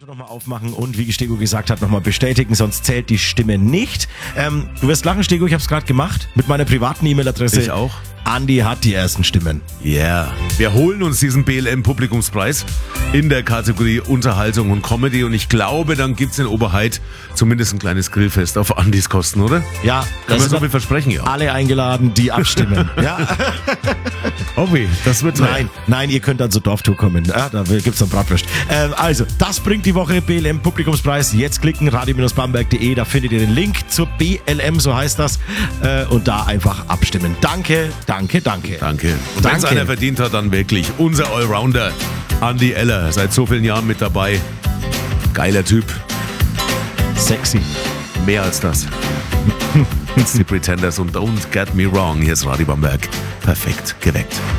Auto nochmal aufmachen und, wie Stego gesagt hat, nochmal bestätigen, sonst zählt die Stimme nicht. Du wirst lachen, Stego, ich habe es gerade gemacht mit meiner privaten E-Mail-Adresse. Ich auch. Andi hat die ersten Stimmen. Yeah. Wir holen uns diesen BLM-Publikumspreis in der Kategorie Unterhaltung und Comedy und ich glaube, dann gibt's in Oberheid zumindest ein kleines Grillfest auf Andis Kosten, oder? Ja. Kann man so viel versprechen, ja. Alle eingeladen, die abstimmen. Ja. Obi, das wird Nein, ihr könnt dann zur Dorftour kommen. Ja, da gibt's dann Bratwurst. Also, das bringt die Woche BLM Publikumspreis. Jetzt klicken, radio-bamberg.de, da findet ihr den Link zur BLM, so heißt das. Und da einfach abstimmen. Danke. Und wenn es einer verdient hat, dann wirklich unser Allrounder, Andi Eller, seit so vielen Jahren mit dabei. Geiler Typ. Sexy. Mehr als das. It's die Pretenders und Don't Get Me Wrong. Hier ist Radio Bamberg. Perfekt geweckt.